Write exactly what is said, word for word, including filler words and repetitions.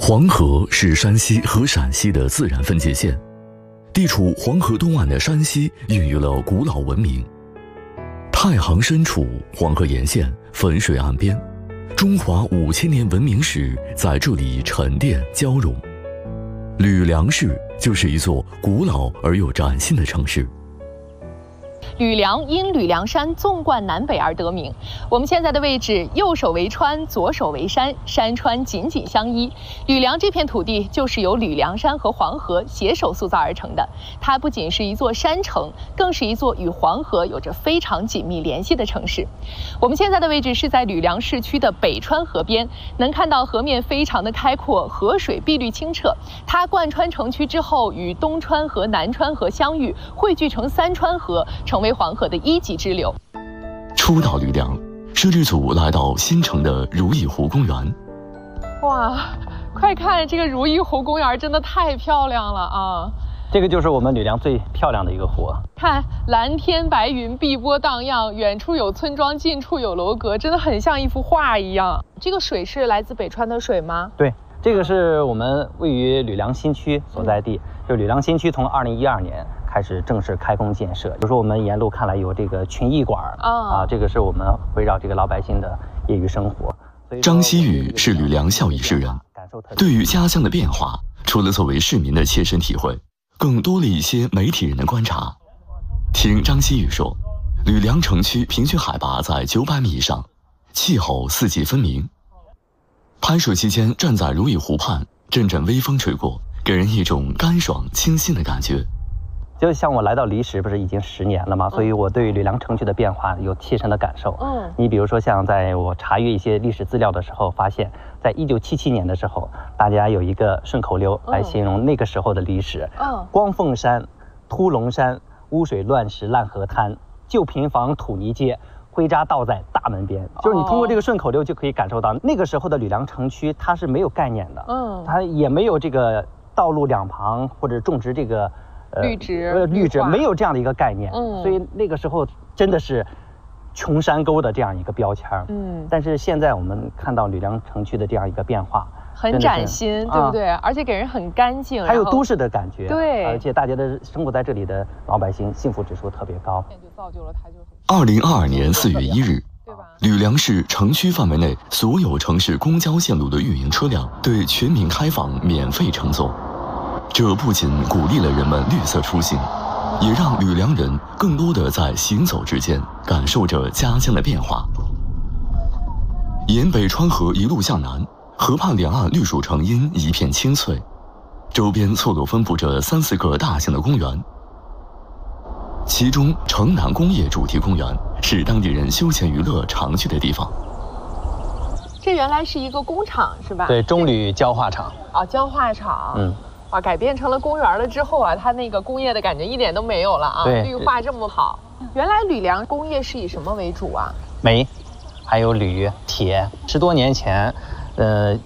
黄河是山西和陕西的自然分界线，地处黄河东岸的山西孕育了古老文明。太行深处，黄河沿线，汾水岸边，中华五千年文明史在这里沉淀交融。吕梁市就是一座古老而又崭新的城市。 吕梁因吕梁山纵贯南北而得名。我们现在的位置，右手为川，左手为山，山川紧紧相依。吕梁这片土地就是由吕梁山和黄河携手塑造而成的。它不仅是一座山城，更是一座与黄河有着非常紧密联系的城市。我们现在的位置是在吕梁市区的北川河边，能看到河面非常的开阔，河水碧绿清澈。它贯穿城区之后，与东川河、南川河相遇，汇聚成三川河，成为黄河的一级支流。 初到吕梁，摄制组来到新城的如意湖公园。 哇，快看这个如意湖公园真的太漂亮了啊！ 这个就是我们吕梁最漂亮的一个湖。 看蓝天白云，碧波荡漾，远处有村庄，近处有楼阁，真的很像一幅画一样。这个水是来自北川的水吗？ 对，这个是我们位于吕梁新区所在地。嗯、就吕梁新区从二零一二年开始正式开工建设，就是我们沿路看来有这个群艺馆、哦、啊，这个是我们围绕这个老百姓的业余生活。 张希宇是吕梁孝义市人，对于家乡的变化，除了作为市民的切身体会，更多了一些媒体人的观察。听张希宇说，吕梁城区平均海拔在九百米以上，气候四季分明。拍摄期间站在如意湖畔，阵阵微风吹过，给人一种干爽清新的感觉。 就像我来到离石不是已经十年了嘛，所以我对吕梁城区的变化有切身的感受。嗯，你比如说像在我查阅一些历史资料的时候，发现在一九七七年的时候，大家有一个顺口溜来形容那个时候的离石。嗯，光凤山、秃龙山、污水乱石烂河滩，旧平房土泥街，灰渣倒在大门边。就是你通过这个顺口溜就可以感受到，那个时候的吕梁城区它是没有概念的。嗯，它也没有这个道路两旁或者种植这个。 绿植， 呃，绿植没有这样的一个概念，嗯，所以那个时候真的是穷山沟的这样一个标签，嗯，但是现在我们看到吕梁城区的这样一个变化， 很崭新，对不对？啊、而且给人很干净， 还有都市的感觉， 对， 而且大家的生活在这里的老百姓幸福指数特别高。 二零二二年四月一日，吕梁市城区范围内所有城市公交线路的运营车辆对全民开放免费乘坐。这不仅鼓励了人们绿色出行，也让吕梁人更多的在行走之间感受着家乡的变化。沿北川河一路向南，河畔两岸绿树成荫，一片青翠，周边错落分布着三四个大型的公园，其中城南工业主题公园是当地人休闲娱乐常去的地方。 这原来是一个工厂是吧？ 对，中铝焦化厂。 啊，焦化厂。 嗯。 哇，改变成了公园了之后啊，它那个工业的感觉一点都没有了啊！ 对， 绿化这么好。原来吕梁工业是以什么为主啊？ 煤，还有铝、铁。十多年前，呃，